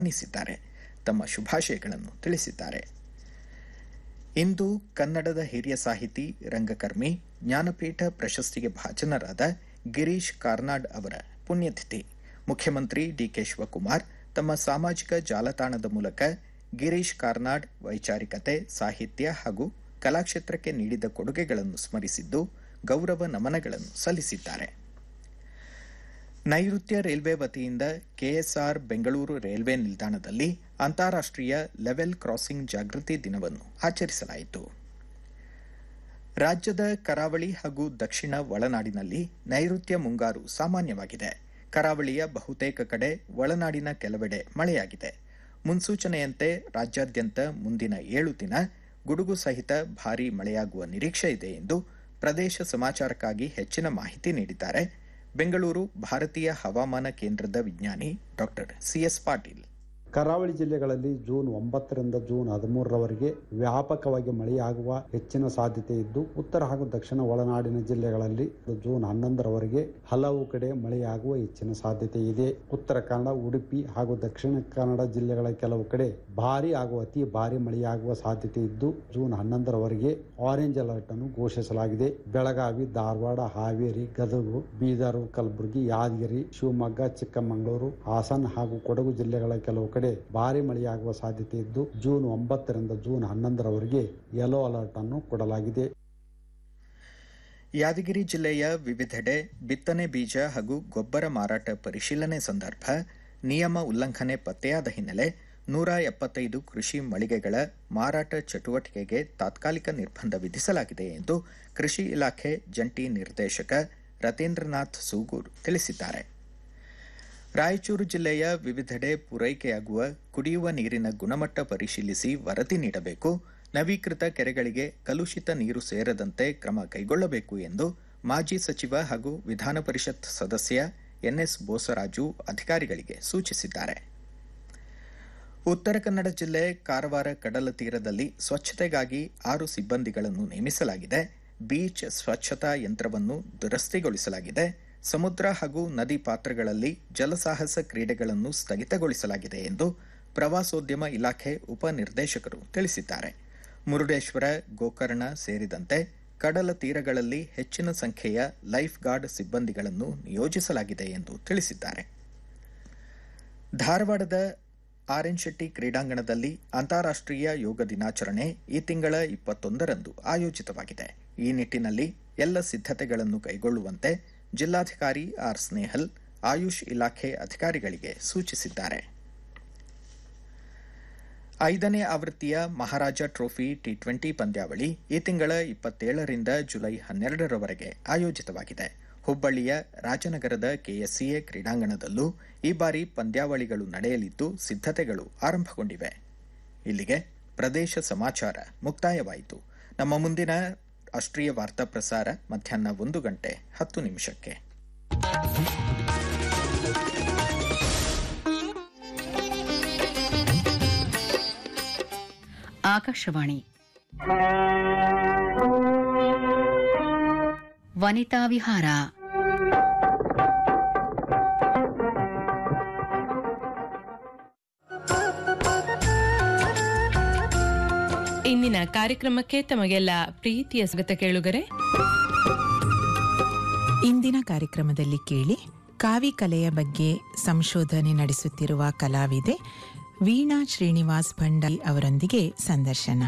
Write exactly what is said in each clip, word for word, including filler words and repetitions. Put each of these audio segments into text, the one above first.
ಬಣ್ಣಿಸಿದ್ದಾರೆ. ತಮ್ಮ ಶುಭಾಶಯಗಳನ್ನು ತಿಳಿಸಿದ್ದಾರೆ. ಇಂದು ಕನ್ನಡದ ಹಿರಿಯ ಸಾಹಿತಿ, ರಂಗಕರ್ಮಿ, ಜ್ಞಾನಪೀಠ ಪ್ರಶಸ್ತಿಗೆ ಭಾಜನರಾದ ಗಿರೀಶ್ ಕಾರ್ನಾಡ್ ಅವರ ಪುಣ್ಯತಿಥಿ. ಮುಖ್ಯಮಂತ್ರಿ ಡಿಕೆ ಶಿವಕುಮಾರ್ ತಮ್ಮ ಸಾಮಾಜಿಕ ಜಾಲತಾಣದ ಮೂಲಕ ಗಿರೀಶ್ ಕಾರ್ನಾಡ್ ವೈಚಾರಿಕತೆ, ಸಾಹಿತ್ಯ ಹಾಗೂ ಕಲಾಕ್ಷೇತ್ರಕ್ಕೆ ನೀಡಿದ ಕೊಡುಗೆಗಳನ್ನು ಸ್ಮರಿಸಿದ್ದು ಗೌರವ ನಮನಗಳನ್ನು ಸಲ್ಲಿಸಿದ್ದಾರೆ. ನೈಋತ್ಯ ರೈಲ್ವೆ ವತಿಯಿಂದ ಕೆಎಸ್ಆರ್ ಬೆಂಗಳೂರು ರೈಲ್ವೆ ನಿಲ್ದಾಣದಲ್ಲಿ ಅಂತಾರಾಷ್ಟ್ರೀಯ ಲೆವೆಲ್ ಕ್ರಾಸಿಂಗ್ ಜಾಗೃತಿ ದಿನವನ್ನು ಆಚರಿಸಲಾಯಿತು. ರಾಜ್ಯದ ಕರಾವಳಿ ಹಾಗೂ ದಕ್ಷಿಣ ಒಳನಾಡಿನಲ್ಲಿ ನೈಋತ್ಯ ಮುಂಗಾರು ಸಾಮಾನ್ಯವಾಗಿದೆ. ಕರಾವಳಿಯ ಬಹುತೇಕ ಕಡೆ, ಒಳನಾಡಿನ ಕೆಲವೆಡೆ ಮಳೆಯಾಗಿದೆ. ಮುನ್ಸೂಚನೆಯಂತೆ ರಾಜ್ಯಾದ್ಯಂತ ಮುಂದಿನ ಏಳು ದಿನ ಗುಡುಗು ಸಹಿತ ಭಾರೀ ಮಳೆಯಾಗುವ ನಿರೀಕ್ಷೆ ಇದೆ ಎಂದು ಪ್ರದೇಶ ಸಮಾಚಾರಕ್ಕಾಗಿ ಹೆಚ್ಚಿನ ಮಾಹಿತಿ ನೀಡಿದ್ದಾರೆ ಬೆಂಗಳೂರು ಭಾರತೀಯ ಹವಾಮಾನ ಕೇಂದ್ರದ ವಿಜ್ಞಾನಿ ಡಾಕ್ಟರ್ ಸಿಎಸ್ ಪಾಟೀಲ್. ಕರಾವಳಿ ಜಿಲ್ಲೆಗಳಲ್ಲಿ ಜೂನ್ ಒಂಬತ್ತರಿಂದ ಜೂನ್ ಹದಿಮೂರರವರೆಗೆ ವ್ಯಾಪಕವಾಗಿ ಮಳೆಯಾಗುವ ಹೆಚ್ಚಿನ ಸಾಧ್ಯತೆ ಇದ್ದು, ಉತ್ತರ ಹಾಗೂ ದಕ್ಷಿಣ ಒಳನಾಡಿನ ಜಿಲ್ಲೆಗಳಲ್ಲಿ ಜೂನ್ ಹನ್ನೊಂದರವರೆಗೆ ಹಲವು ಕಡೆ ಮಳೆಯಾಗುವ ಹೆಚ್ಚಿನ ಸಾಧ್ಯತೆ ಇದೆ. ಉತ್ತರ ಕನ್ನಡ, ಉಡುಪಿ ಹಾಗೂ ದಕ್ಷಿಣ ಕನ್ನಡ ಜಿಲ್ಲೆಗಳ ಕೆಲವು ಕಡೆ ಭಾರಿ ಹಾಗೂ ಅತಿ ಭಾರಿ ಮಳೆಯಾಗುವ ಸಾಧ್ಯತೆ ಇದ್ದು, ಜೂನ್ ಹನ್ನೊಂದರವರೆಗೆ ಆರೆಂಜ್ ಅಲರ್ಟ್ ಅನ್ನು ಘೋಷಿಸಲಾಗಿದೆ. ಬೆಳಗಾವಿ, ಧಾರವಾಡ, ಹಾವೇರಿ, ಗದಗ, ಬೀದರ್, ಕಲಬುರಗಿ, ಯಾದಗಿರಿ, ಶಿವಮೊಗ್ಗ, ಚಿಕ್ಕಮಗಳೂರು, ಹಾಸನ ಹಾಗೂ ಕೊಡಗು ಜಿಲ್ಲೆಗಳ ಕೆಲವು ಕಡೆ ಭಾರಿ ಮಳೆಯಾಗುವ ಸಾಧ್ಯತೆ ಇದ್ದು, ಜೂನ್ ಒಂಬತ್ತರಿಂದ ಜೂನ್ ಹನ್ನೊಂದರವರೆಗೆ ಯೆಲ್ಲೋ ಅಲರ್ಟ್ ಅನ್ನು ಕೊಡಲಾಗಿದೆ. ಯಾದಗಿರಿ ಜಿಲ್ಲೆಯ ವಿವಿಧೆಡೆ ಬಿತ್ತನೆ ಬೀಜ ಹಾಗೂ ಗೊಬ್ಬರ ಮಾರಾಟ ಪರಿಶೀಲನೆ ಸಂದರ್ಭ ನಿಯಮ ಉಲ್ಲಂಘನೆ ಪತ್ತೆಯಾದ ಹಿನ್ನೆಲೆ ನೂರ ಎಪ್ಪತ್ತೈದು ಕೃಷಿ ಮಳಿಗೆಗಳ ಮಾರಾಟ ಚಟುವಟಿಕೆಗೆ ತಾತ್ಕಾಲಿಕ ನಿರ್ಬಂಧ ವಿಧಿಸಲಾಗಿದೆ ಎಂದು ಕೃಷಿ ಇಲಾಖೆ ಜಂಟಿ ನಿರ್ದೇಶಕ ರತೀಂದ್ರನಾಥ್ ಸೂಗೂರ್ ತಿಳಿಸಿದ್ದಾರೆ. ರಾಯಚೂರು ಜಿಲ್ಲೆಯ ವಿವಿಧೆಡೆ ಪೂರೈಕೆಯಾಗುವ ಕುಡಿಯುವ ನೀರಿನ ಗುಣಮಟ್ಟ ಪರಿಶೀಲಿಸಿ ವರದಿ ನೀಡಬೇಕು, ನವೀಕೃತ ಕೆರೆಗಳಿಗೆ ಕಲುಷಿತ ನೀರು ಸೇರದಂತೆ ಕ್ರಮ ಕೈಗೊಳ್ಳಬೇಕು ಎಂದು ಮಾಜಿ ಸಚಿವ ಹಾಗೂ ವಿಧಾನ ಪರಿಷತ್ ಸದಸ್ಯ ಎನ್ಎಸ್ ಬೋಸರಾಜು ಅಧಿಕಾರಿಗಳಿಗೆ ಸೂಚಿಸಿದ್ದಾರೆ. ಉತ್ತರ ಕನ್ನಡ ಜಿಲ್ಲೆ ಕಾರವಾರ ಕಡಲ ತೀರದಲ್ಲಿ ಸ್ವಚ್ಛತೆಗಾಗಿ ಆರು ಸಿಬ್ಬಂದಿಗಳನ್ನು ನೇಮಿಸಲಾಗಿದೆ. ಬೀಚ್ ಸ್ವಚ್ಛತಾ ಯಂತ್ರವನ್ನು ದುರಸ್ತಿಗೊಳಿಸಲಾಗಿದೆ. ಸಮುದ್ರ ಹಾಗೂ ನದಿ ಪಾತ್ರಗಳಲ್ಲಿ ಜಲಸಾಹಸ ಕ್ರೀಡೆಗಳನ್ನು ಸ್ಥಗಿತಗೊಳಿಸಲಾಗಿದೆ ಎಂದು ಪ್ರವಾಸೋದ್ಯಮ ಇಲಾಖೆ ಉಪನಿರ್ದೇಶಕರು ತಿಳಿಸಿದ್ದಾರೆ. ಮುರುಡೇಶ್ವರ, ಗೋಕರ್ಣ ಸೇರಿದಂತೆ ಕಡಲ ತೀರಗಳಲ್ಲಿ ಹೆಚ್ಚಿನ ಸಂಖ್ಯೆಯ ಲೈಫ್ ಗಾರ್ಡ್ ಸಿಬ್ಬಂದಿಗಳನ್ನು ನಿಯೋಜಿಸಲಾಗಿದೆ ಎಂದು ತಿಳಿಸಿದ್ದಾರೆ. ಧಾರವಾಡದ ಆರ್ ಎನ್ ಶೆಟ್ಟಿ ಕ್ರೀಡಾಂಗಣದಲ್ಲಿ ಅಂತಾರಾಷ್ಟ್ರೀಯ ಯೋಗ ದಿನಾಚರಣೆ ಈ ತಿಂಗಳ ಇಪ್ಪತ್ತೊಂದರಂದು ಆಯೋಜಿತವಾಗಿದೆ. ಈ ನಿಟ್ಟಿನಲ್ಲಿ ಎಲ್ಲ ಸಿದ್ಧತೆಗಳನ್ನು ಕೈಗೊಳ್ಳುವಂತೆ ಜಿಲ್ಲಾಧಿಕಾರಿ ಆರ್ ಸ್ನೇಹಲ್ ಆಯುಷ್ ಇಲಾಖೆ ಅಧಿಕಾರಿಗಳಿಗೆ ಸೂಚಿಸಿದ್ದಾರೆ. ಐದನೇ ಆವೃತ್ತಿಯ ಮಹಾರಾಜ ಟ್ರೋಫಿ ಟಿ ಟ್ವೆಂಟಿ ಪಂದ್ಯಾವಳಿ ಈ ತಿಂಗಳ ಇಪ್ಪತ್ತೇಳರಿಂದ ಜುಲೈ ಹನ್ನೆರಡರವರೆಗೆ ಆಯೋಜಿತವಾಗಿದೆ. ಹುಬ್ಬಳ್ಳಿಯ ರಾಜನಗರದ ಕೆಎಸ್ಸಿಎ ಕ್ರೀಡಾಂಗಣದಲ್ಲೂ ಈ ಬಾರಿ ಪಂದ್ಯಾವಳಿಗಳು ನಡೆಯಲಿದ್ದು, ಸಿದ್ಧತೆಗಳು ಆರಂಭಗೊಂಡಿವೆ. ಇಲ್ಲಿಗೆ ಪ್ರದೇಶ ಸಮಾಚಾರ ಮುಕ್ತಾಯವಾಯಿತು. ನಮ್ಮ ಮುಂದಿನ ರಾಷ್ಟ್ರೀಯ ವಾರ್ತಾ ಪ್ರಸಾರ ಮಧ್ಯಾಹ್ನ ಒಂದು ಗಂಟೆ ಹತ್ತು ನಿಮಿಷಕ್ಕೆ. ಆಕಾಶವಾಣಿ ವನಿತಾ ವಿಹಾರ. ಇಂದಿನ ಕಾರ್ಯಕ್ರಮಕ್ಕೆ ತಮಗೆಲ್ಲ ಪ್ರೀತಿಯ ಸ್ವಾಗತ ಕೇಳುಗರೆ. ಇಂದಿನ ಕಾರ್ಯಕ್ರಮದಲ್ಲಿ ಕೇಳಿ, ಕಾವಿ ಕಲೆಯ ಬಗ್ಗೆ ಸಂಶೋಧನೆ ನಡೆಸುತ್ತಿರುವ ಕಲಾವಿದೆ ವೀಣಾ ಶ್ರೀನಿವಾಸ್ ಭಂಡಾರಿ ಅವರೊಂದಿಗೆ ಸಂದರ್ಶನ.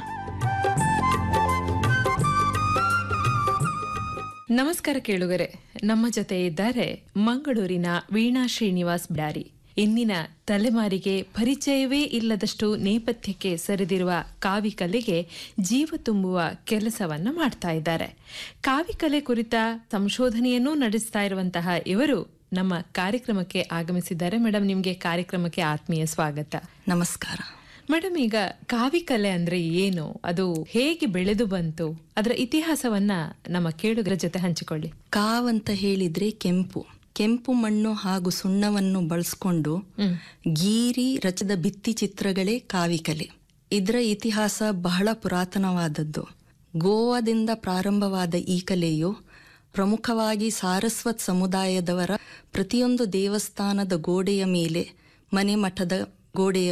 ನಮಸ್ಕಾರ ಕೇಳುಗರೆ, ನಮ್ಮ ಜೊತೆ ಇದ್ದಾರೆ ಮಂಗಳೂರಿನ ವೀಣಾ ಶ್ರೀನಿವಾಸ್ ಭಂಡಾರಿ. ಇಂದಿನ ತಲೆಮಾರಿಗೆ ಪರಿಚಯವೇ ಇಲ್ಲದಷ್ಟು ನೇಪಥ್ಯಕ್ಕೆ ಸರಿದಿರುವ ಕಾವಿಕಲೆಗೆ ಜೀವ ತುಂಬುವ ಕೆಲಸವನ್ನ ಮಾಡ್ತಾ ಇದ್ದಾರೆ. ಕಾವಿಕಲೆ ಕುರಿತ ಸಂಶೋಧನೆಯನ್ನೂ ನಡೆಸ್ತಾ ಇರುವಂತಹ ಇವರು ನಮ್ಮ ಕಾರ್ಯಕ್ರಮಕ್ಕೆ ಆಗಮಿಸಿದ್ದಾರೆ. ಮೇಡಮ್, ನಿಮಗೆ ಕಾರ್ಯಕ್ರಮಕ್ಕೆ ಆತ್ಮೀಯ ಸ್ವಾಗತ. ನಮಸ್ಕಾರ ಮೇಡಮ್. ಈಗ ಕಾವಿಕಲೆ ಅಂದ್ರೆ ಏನು, ಅದು ಹೇಗೆ ಬೆಳೆದು ಬಂತು, ಅದರ ಇತಿಹಾಸವನ್ನ ನಮ್ಮ ಕೇಳುಗರ ಜೊತೆ ಹಂಚಿಕೊಳ್ಳಿ. ಕಾವ್ ಅಂತ ಹೇಳಿದ್ರೆ ಕೆಂಪು ಕೆಂಪು ಮಣ್ಣು ಹಾಗೂ ಸುಣ್ಣವನ್ನು ಬಳಸ್ಕೊಂಡು ಗೀರಿ ರಚಿಸಿದ ಭಿತ್ತಿ ಚಿತ್ರಗಳೇ ಕಾವಿಕಲೆ. ಇದರ ಇತಿಹಾಸ ಬಹಳ ಪುರಾತನವಾದದ್ದು. ಗೋವಾದಿಂದ ಪ್ರಾರಂಭವಾದ ಈ ಕಲೆಯು ಪ್ರಮುಖವಾಗಿ ಸಾರಸ್ವತ್ ಸಮುದಾಯದವರ ಪ್ರತಿಯೊಂದು ದೇವಸ್ಥಾನದ ಗೋಡೆಯ ಮೇಲೆ, ಮನೆ ಮಠದ ಗೋಡೆಯ